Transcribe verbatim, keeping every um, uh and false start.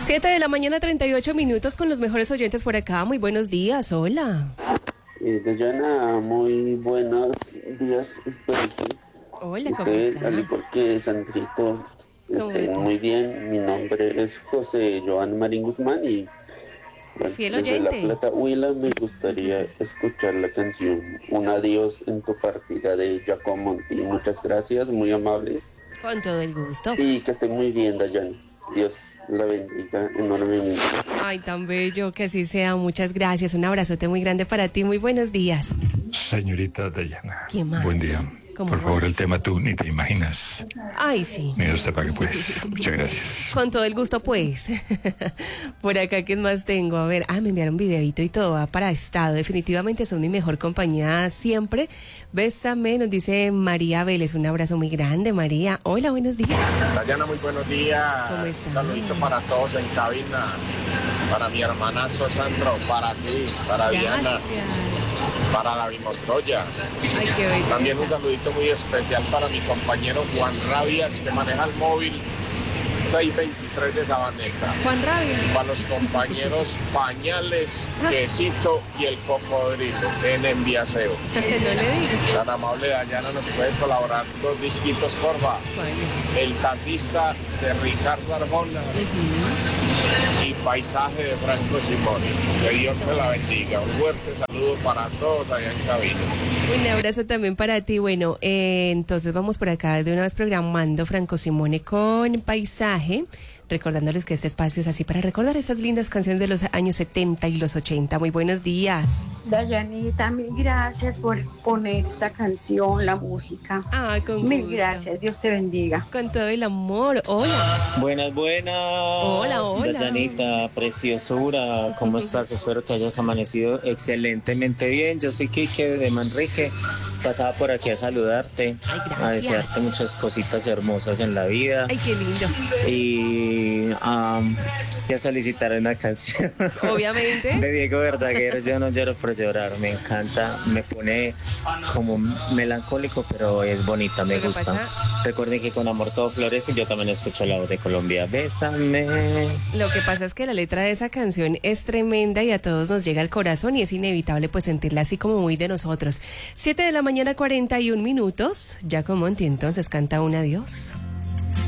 Siete de la mañana, treinta y ocho minutos con los mejores oyentes por acá. Muy buenos días, hola. Eh, Dayana, muy buenos días. Espero que Hola, ¿cómo usted, estás? al igual que Sandrito, ¿Cómo esté estás? muy bien. Mi nombre es José Joan Marín Guzmán y bueno, Fiel desde La oyente. Plata, Huila, me gustaría escuchar la canción Un adiós en tu partida de Giacomo Monti. Muchas gracias, muy amable. Con todo el gusto. Y que esté muy bien, Dayana. Dios la bendiga enormemente. Ay, tan bello, que así sea. Muchas gracias. Un abrazote muy grande para ti. Muy buenos días. Señorita Dayana, ¿Qué más? buen día. ¿Cómo Por favor, vas? el tema tú ni te imaginas. Ay, sí. Mira usted para que pues. Muchas gracias. Con todo el gusto, pues. Por acá, ¿quién más tengo? A ver, ah, me enviaron un videito y todo, va para estado. Definitivamente son mi mejor compañía siempre. Bésame, nos dice María Vélez. Un abrazo muy grande, María. Hola, buenos días. Dayana, muy buenos días. ¿Cómo estás? Un saludito para todos en cabina. Para mi hermanazo Sandro, para ti, para Diana, Gracias. para David Montoya. Ay, qué belleza. También un saludito muy especial para mi compañero Juan Rabias, que maneja el móvil seiscientos veintitrés de Sabaneta. Juan Rabias. Para los compañeros Pañales, Quesito y el Cocodrilo en Enviaseo. No le digo. Tan amable Dayana, nos puede colaborar dos disquitos, porfa. El taxista de Ricardo Arjona y Paisaje de Franco Simón. Que Dios te la bendiga. Un fuerte saludo para todos allá en cabina. Un abrazo también para ti. Bueno, eh, entonces vamos por acá de una vez programando Franco Simone con Paisaje. Recordándoles que este espacio es así para recordar esas lindas canciones de los años setenta y los ochenta. Muy buenos días. Dayanita, mil gracias por poner esta canción, la música. Ah, con Mil gusto. gracias, Dios te bendiga. Con todo el amor. Hola. Buenas, buenas. Hola, hola. Dayanita, preciosura, ¿cómo estás? Espero que hayas amanecido excelentemente bien. Yo soy Quique de Manrique. Pasaba por aquí a saludarte, Ay, gracias. a desearte muchas cositas hermosas en la vida. Ay, qué lindo. Y um, y a solicitar una canción Obviamente. de Diego Verdaguer. Yo no lloro por llorar, me encanta, me pone como melancólico, pero es bonita, me Lo que gusta. pasa- Recuerden que con amor todo florece y yo también escucho la voz de Colombia. Bésame. Lo que pasa es que la letra de esa canción es tremenda y a todos nos llega al corazón y es inevitable pues sentirla así como muy de nosotros. Siete de la mañana, cuarenta y un minutos. Giacomo Monti entonces canta un adiós.